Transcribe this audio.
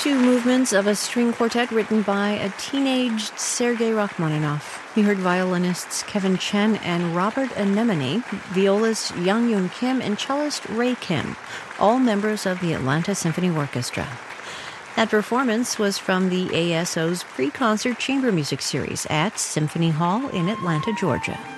two movements of a string quartet written by a teenaged Sergei Rachmaninoff. You heard violinists Kevin Chen and Robert Anemone, violist Young Yoon Kim, and cellist Ray Kim, all members of the Atlanta Symphony Orchestra. That performance was from the ASO's pre-concert chamber music series at Symphony Hall in Atlanta, Georgia.